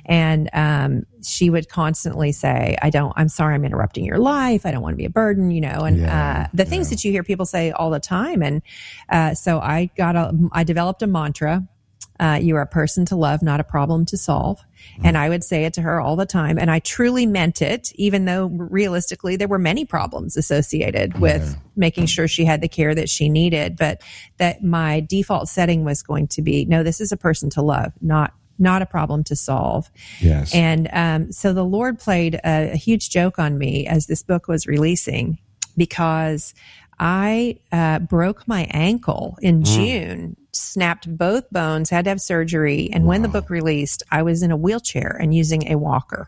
And she would constantly say, I'm sorry, I'm interrupting your life. I don't want to be a burden, and the things that you hear people say all the time. And so I developed a mantra. You are a person to love, not a problem to solve. And I would say it to her all the time. And I truly meant it, even though realistically there were many problems associated with making sure she had the care that she needed. But that my default setting was going to be, no, this is a person to love, not a problem to solve. Yes. And so the Lord played a huge joke on me as this book was releasing, because I broke my ankle in June, snapped both bones, had to have surgery. And when the book released, I was in a wheelchair and using a walker.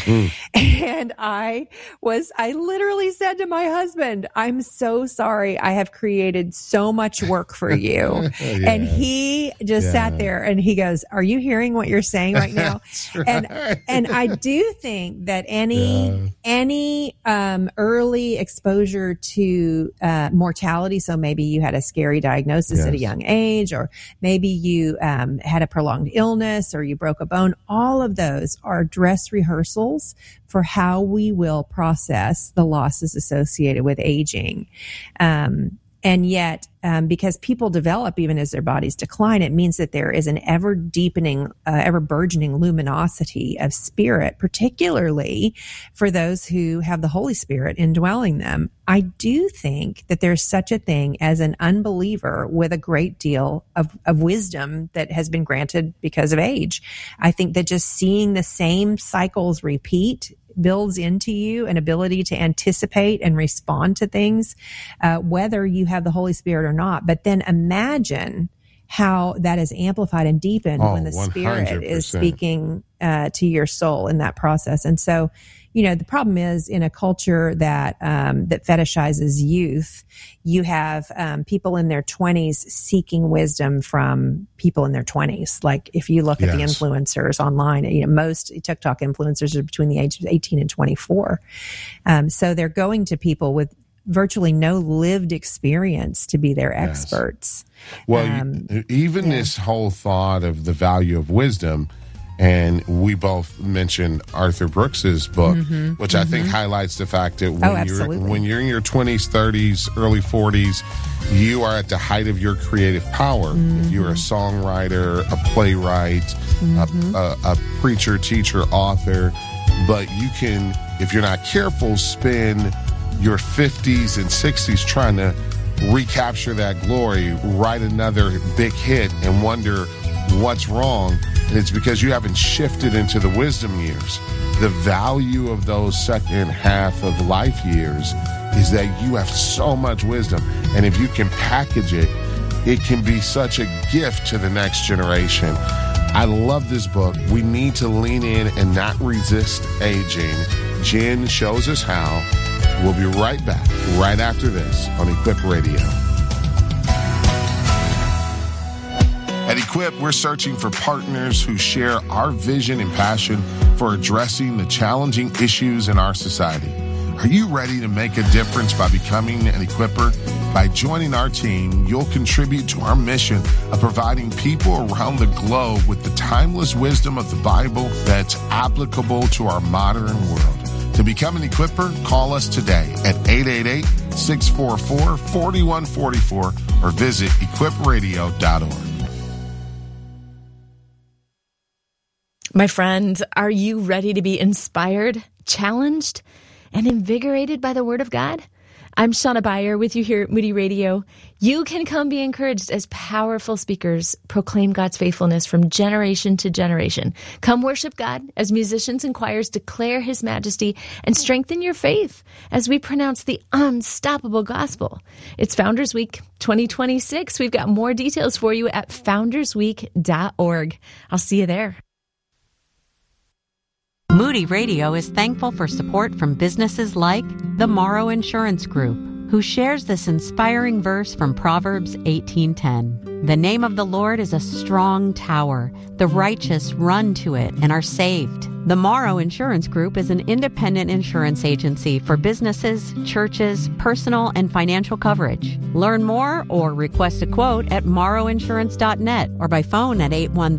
And I literally said to my husband, I'm so sorry. I have created so much work for you. And he just sat there and he goes, are you hearing what you're saying right now? Right. And I do think that any early exposure to mortality, so maybe you had a scary diagnosis at a young age, or maybe you had a prolonged illness, or you broke a bone, all of those are dress rehearsals for how we will process the losses associated with aging. And yet, because people develop even as their bodies decline, it means that there is an ever deepening, ever burgeoning luminosity of spirit, particularly for those who have the Holy Spirit indwelling them. I do think that there's such a thing as an unbeliever with a great deal of wisdom that has been granted because of age. I think that just seeing the same cycles repeat builds into you an ability to anticipate and respond to things, whether you have the Holy Spirit or not. But then imagine how that is amplified and deepened when the 100%. Spirit is speaking to your soul in that process. And so, the problem is, in a culture that fetishizes youth, you have people in their 20s seeking wisdom from people in their 20s. Like if you look at the influencers online, most TikTok influencers are between the ages of 18 and 24. So they're going to people with virtually no lived experience to be their experts. Well, this whole thought of the value of wisdom. And we both mentioned Arthur Brooks's book, which I think highlights the fact that when you're in your 20s, 30s, early 40s, you are at the height of your creative power. If you're a songwriter, a playwright, a preacher, teacher, author, but you can, if you're not careful, spend your 50s and 60s trying to recapture that glory, write another big hit, and wonder what's wrong. And it's because you haven't shifted into the wisdom years. The value of those second half of life years is that you have so much wisdom. And if you can package it, it can be such a gift to the next generation. I love this book. We need to lean in and not resist aging. Jen shows us how. We'll be right back right after this on Equip Radio. At Equip, we're searching for partners who share our vision and passion for addressing the challenging issues in our society. Are you ready to make a difference by becoming an Equipper? By joining our team, you'll contribute to our mission of providing people around the globe with the timeless wisdom of the Bible that's applicable to our modern world. To become an Equipper, call us today at 888-644-4144 or visit equipradio.org. My friend, are you ready to be inspired, challenged, and invigorated by the Word of God? I'm Shauna Beyer with you here at Moody Radio. You can come be encouraged as powerful speakers proclaim God's faithfulness from generation to generation. Come worship God as musicians and choirs declare His majesty and strengthen your faith as we pronounce the unstoppable gospel. It's Founders Week 2026. We've got more details for you at foundersweek.org. I'll see you there. Moody Radio is thankful for support from businesses like the Morrow Insurance Group, who shares this inspiring verse from Proverbs 18:10. The name of the Lord is a strong tower. The righteous run to it and are saved. The Morrow Insurance Group is an independent insurance agency for businesses, churches, personal and financial coverage. Learn more or request a quote at morrowinsurance.net or by phone at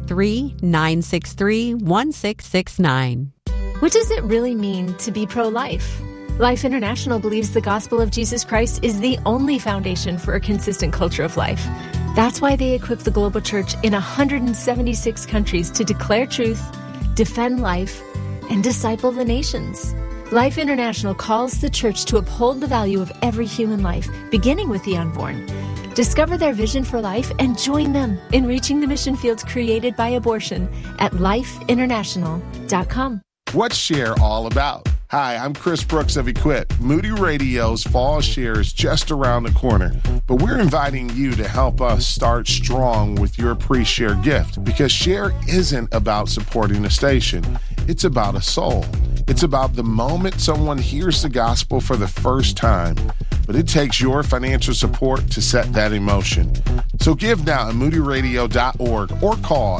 813-963-1669. What does it really mean to be pro-life? Life International believes the gospel of Jesus Christ is the only foundation for a consistent culture of life. That's why they equip the global church in 176 countries to declare truth, defend life, and disciple the nations. Life International calls the church to uphold the value of every human life, beginning with the unborn. Discover their vision for life and join them in reaching the mission fields created by abortion at lifeinternational.com. What's Share all about? Hi, I'm Chris Brooks of Equip. Moody Radio's Fall Share is just around the corner, but we're inviting you to help us start strong with your pre-share gift, because Share isn't about supporting the station. It's about a soul. It's about the moment someone hears the gospel for the first time, but it takes your financial support to set that in motion. So give now at moodyradio.org or call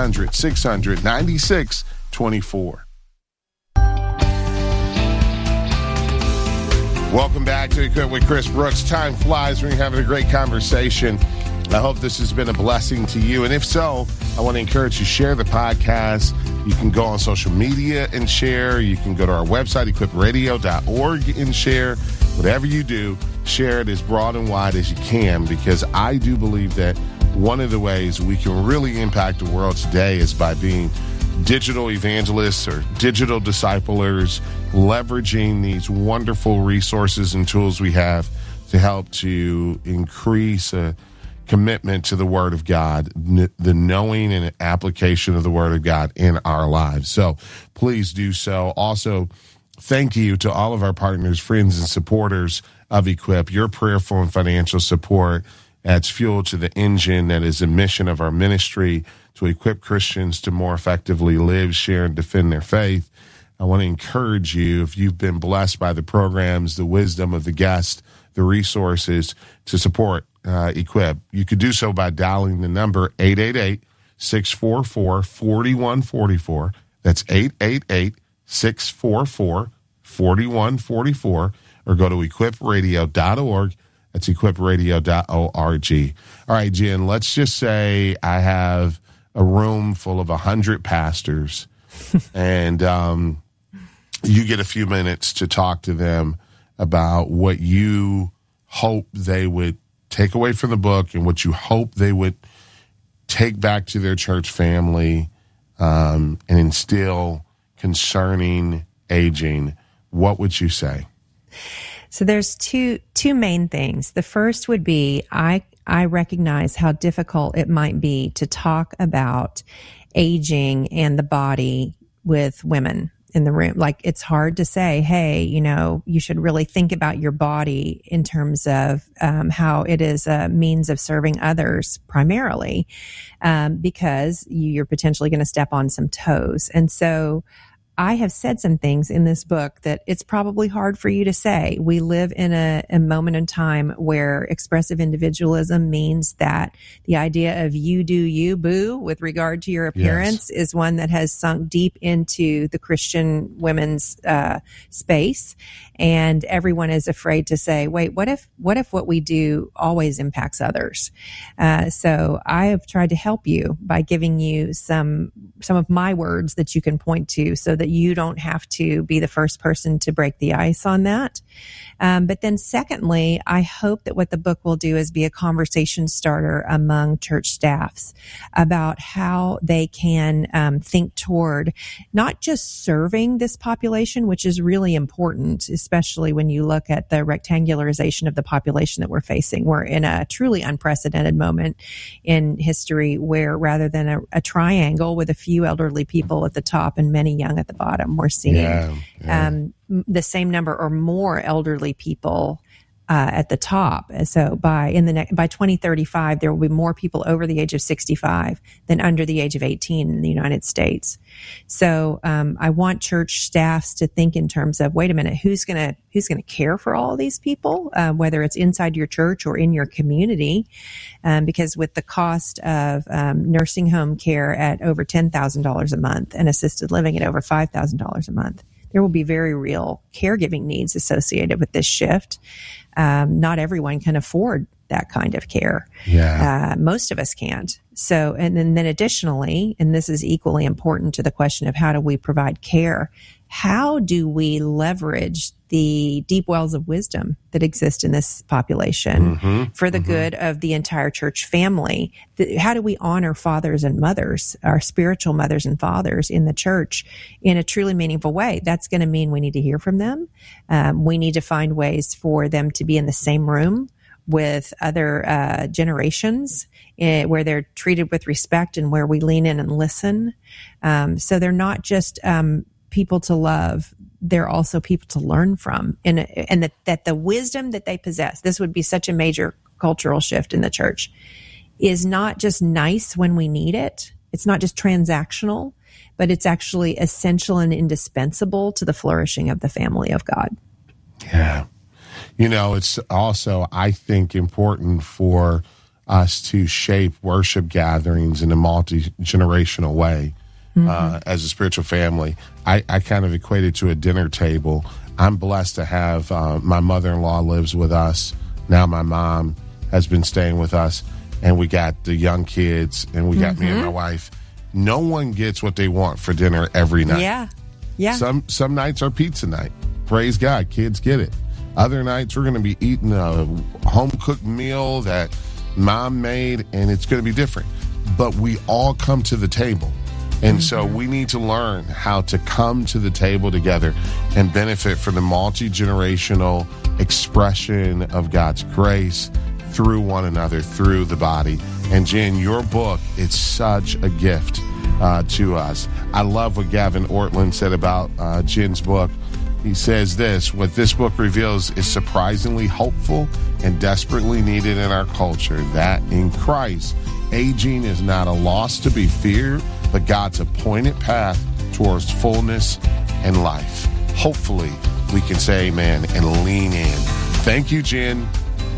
800-600-9624. Welcome back to Equip with Chris Brooks. Time flies when you're having a great conversation. I hope this has been a blessing to you. And if so, I want to encourage you to share the podcast. You can go on social media and share. You can go to our website, equipradio.org, and share. Whatever you do, share it as broad and wide as you can, because I do believe that one of the ways we can really impact the world today is by being digital evangelists or digital disciplers, leveraging these wonderful resources and tools we have to help to increase a commitment to the Word of God, the knowing and application of the Word of God in our lives. So please do so. Also, thank you to all of our partners, friends, and supporters of Equip. Your prayerful and financial support adds fuel to the engine that is the mission of our ministry, to equip Christians to more effectively live, share, and defend their faith. I want to encourage you, if you've been blessed by the programs, the wisdom of the guests, the resources, to support Equip. You could do so by dialing the number 888-644-4144. That's 888-644-4144, or go to equipradio.org. That's equipradio.org. All right, Jen, let's just say I have a room full of 100 pastors, and you get a few minutes to talk to them about what you hope they would take away from the book and what you hope they would take back to their church family and instill concerning aging. What would you say? So there's two main things. The first would be I recognize how difficult it might be to talk about aging and the body with women in the room. Like, it's hard to say, hey, you should really think about your body in terms of how it is a means of serving others primarily, because you're potentially going to step on some toes. And so I have said some things in this book that it's probably hard for you to say. We live in a moment in time where expressive individualism means that the idea of you do you, boo, with regard to your appearance, yes, is one that has sunk deep into the Christian women's space. And everyone is afraid to say, wait, what if what we do always impacts others? So I have tried to help you by giving you some of my words that you can point to, so that you don't have to be the first person to break the ice on that. But then secondly, I hope that what the book will do is be a conversation starter among church staffs about how they can think toward not just serving this population, which is really important, especially when you look at the rectangularization of the population that we're facing. We're in a truly unprecedented moment in history where, rather than a triangle with a few elderly people at the top and many young at the bottom, we're seeing the same number or more elderly people at the top. So by 2035, there will be more people over the age of 65 than under the age of 18 in the United States. So I want church staffs to think in terms of, wait a minute, who's going to care for all of these people, whether it's inside your church or in your community, because with the cost of nursing home care at over $10,000 a month and assisted living at over $5,000 a month, there will be very real caregiving needs associated with this shift. Not everyone can afford that kind of care. Yeah. Most of us can't. So, and then additionally, and this is equally important to the question of how do we provide care? How do we leverage the deep wells of wisdom that exist in this population for the good of the entire church family? How do we honor fathers and mothers, our spiritual mothers and fathers in the church in a truly meaningful way? That's going to mean we need to hear from them. We need to find ways for them to be in the same room with other generations where they're treated with respect and where we lean in and listen. So they're not just people to love, they're also people to learn from. And that the wisdom that they possess, this would be such a major cultural shift in the church, is not just nice when we need it. It's not just transactional, but it's actually essential and indispensable to the flourishing of the family of God. Yeah. It's also, I think, important for us to shape worship gatherings in a multi-generational way as a spiritual family. I kind of equate it to a dinner table. I'm blessed to have my mother-in-law lives with us. Now my mom has been staying with us, and we got the young kids, and we got me and my wife. No one gets what they want for dinner every night. Yeah. Some nights are pizza night. Praise God, kids get it. Other nights, we're going to be eating a home-cooked meal that mom made, and it's going to be different. But we all come to the table. And so we need to learn how to come to the table together and benefit from the multi-generational expression of God's grace through one another, through the body. And Jen, your book, it's such a gift to us. I love what Gavin Ortlund said about Jen's book. He says this: what this book reveals is surprisingly hopeful and desperately needed in our culture, that in Christ, aging is not a loss to be feared, but God's appointed path towards fullness and life. Hopefully, we can say amen and lean in. Thank you, Jen.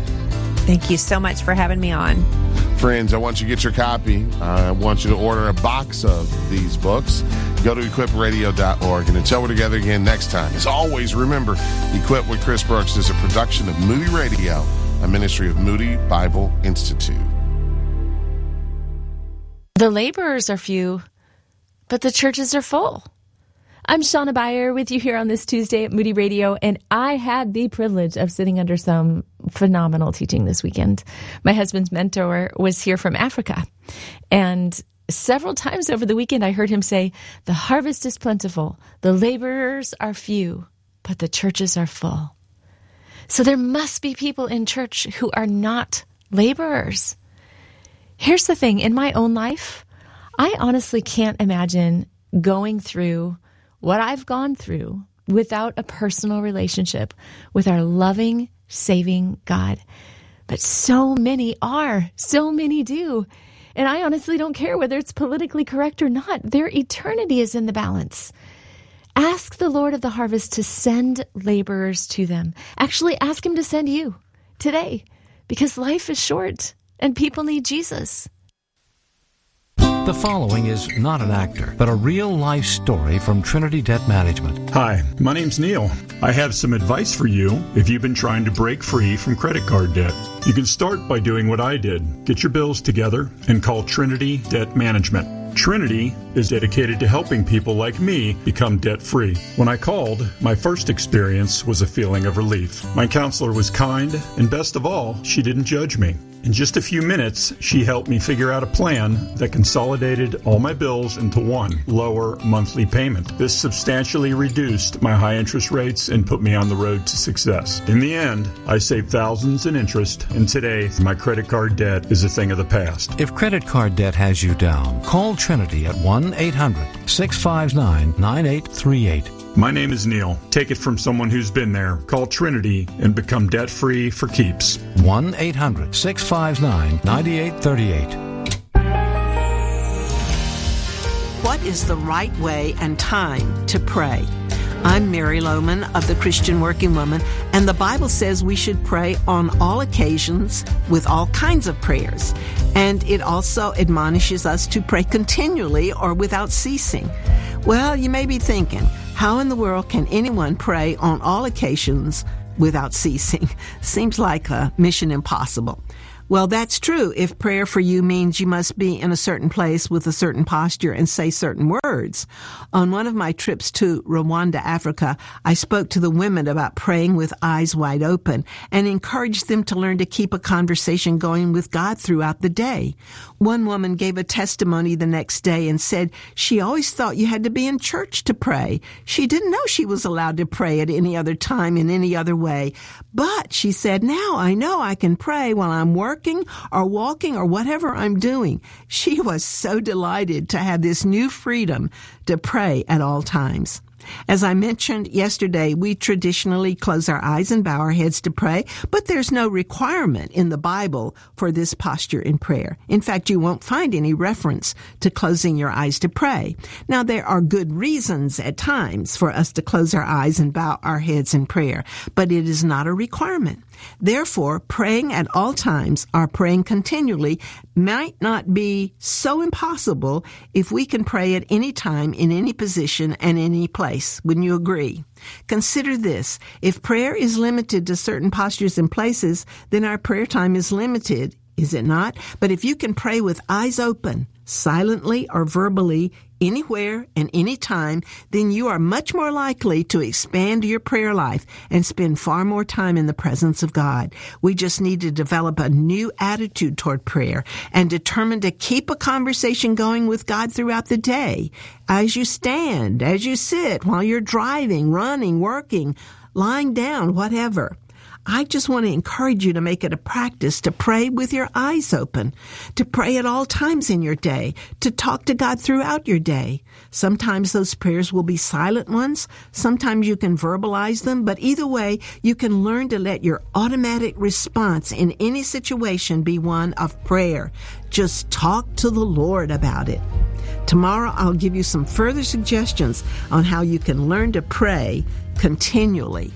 Thank you so much for having me on. Friends, I want you to get your copy. I want you to order a box of these books. Go to equipradio.org. And until we're together again next time, as always, remember, Equip with Chris Brooks is a production of Moody Radio, a ministry of Moody Bible Institute. The laborers are few, but the churches are full. I'm Shauna Beyer with you here on this Tuesday at Moody Radio, and I had the privilege of sitting under some phenomenal teaching this weekend. My husband's mentor was here from Africa, and several times over the weekend I heard him say, the harvest is plentiful, the laborers are few, but the churches are full. So there must be people in church who are not laborers. Here's the thing, in my own life, I honestly can't imagine going through what I've gone through without a personal relationship with our loving, saving God. But so many are, so many do. And I honestly don't care whether it's politically correct or not. Their eternity is in the balance. Ask the Lord of the harvest to send laborers to them. Actually, ask him to send you today, because life is short and people need Jesus. The following is not an actor, but a real-life story from Trinity Debt Management. Hi, my name's Neil. I have some advice for you if you've been trying to break free from credit card debt. You can start by doing what I did. Get your bills together and call Trinity Debt Management. Trinity is dedicated to helping people like me become debt-free. When I called, my first experience was a feeling of relief. My counselor was kind, and best of all, she didn't judge me. In just a few minutes, she helped me figure out a plan that consolidated all my bills into one lower monthly payment. This substantially reduced my high interest rates and put me on the road to success. In the end, I saved thousands in interest, and today, my credit card debt is a thing of the past. If credit card debt has you down, call Trinity at 1-800-659-9838. My name is Neil. Take it from someone who's been there. Call Trinity and become debt-free for keeps. 1-800-659-9838. What is the right way and time to pray? I'm Mary Lohman of the Christian Working Woman, and the Bible says we should pray on all occasions with all kinds of prayers. And it also admonishes us to pray continually or without ceasing. Well, you may be thinking, how in the world can anyone pray on all occasions without ceasing? Seems like a mission impossible. Well, that's true if prayer for you means you must be in a certain place with a certain posture and say certain words. On one of my trips to Rwanda, Africa, I spoke to the women about praying with eyes wide open and encouraged them to learn to keep a conversation going with God throughout the day. One woman gave a testimony the next day and said she always thought you had to be in church to pray. She didn't know she was allowed to pray at any other time in any other way. But she said, now I know I can pray while I'm working or walking or whatever I'm doing. She was so delighted to have this new freedom to pray at all times. As I mentioned yesterday, we traditionally close our eyes and bow our heads to pray, but there's no requirement in the Bible for this posture in prayer. In fact, you won't find any reference to closing your eyes to pray. Now, there are good reasons at times for us to close our eyes and bow our heads in prayer, but it is not a requirement. Therefore, praying at all times or praying continually might not be so impossible if we can pray at any time, in any position, and any place. Wouldn't you agree? Consider this. If prayer is limited to certain postures and places, then our prayer time is limited, is it not? But if you can pray with eyes open, silently or verbally, anywhere and anytime, then you are much more likely to expand your prayer life and spend far more time in the presence of God. We just need to develop a new attitude toward prayer and determine to keep a conversation going with God throughout the day. As you stand, as you sit, while you're driving, running, working, lying down, whatever. I just want to encourage you to make it a practice to pray with your eyes open, to pray at all times in your day, to talk to God throughout your day. Sometimes those prayers will be silent ones. Sometimes you can verbalize them, but either way, you can learn to let your automatic response in any situation be one of prayer. Just talk to the Lord about it. Tomorrow, I'll give you some further suggestions on how you can learn to pray continually.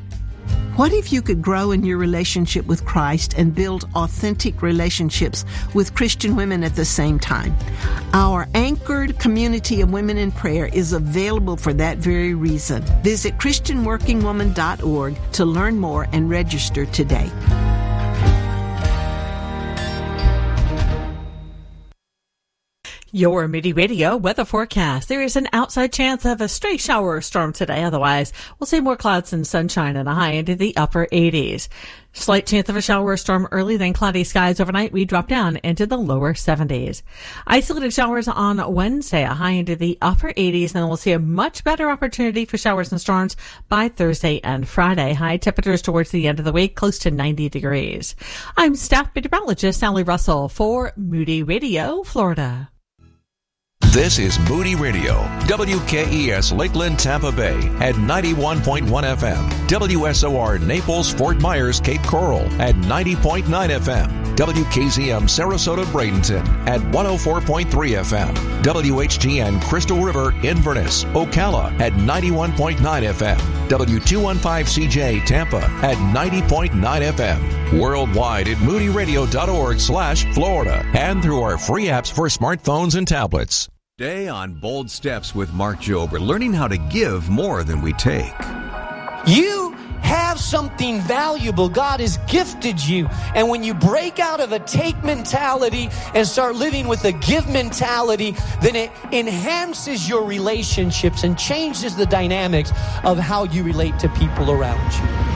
What if you could grow in your relationship with Christ and build authentic relationships with Christian women at the same time? Our anchored community of women in prayer is available for that very reason. Visit ChristianWorkingWoman.org to learn more and register today. Your Moody Radio weather forecast. There is an outside chance of a stray shower or storm today. Otherwise, we'll see more clouds and sunshine and a high into the upper 80s. Slight chance of a shower or storm early, then cloudy skies overnight. We drop down into the lower 70s. Isolated showers on Wednesday, a high into the upper 80s. And then we'll see a much better opportunity for showers and storms by Thursday and Friday. High temperatures towards the end of the week, close to 90 degrees. I'm staff meteorologist Sally Russell for Moody Radio, Florida. This is Moody Radio, WKES Lakeland, Tampa Bay at 91.1 FM, WSOR Naples, Fort Myers, Cape Coral at 90.9 FM, WKZM Sarasota, Bradenton at 104.3 FM, WHTN Crystal River, Inverness, Ocala at 91.9 FM, W215CJ Tampa at 90.9 FM, worldwide at moodyradio.org/Florida and through our free apps for smartphones and tablets. Today on Bold Steps with Mark Jober, learning how to give more than we take. You have something valuable. God has gifted you. And when you break out of a take mentality and start living with a give mentality, then it enhances your relationships and changes the dynamics of how you relate to people around you.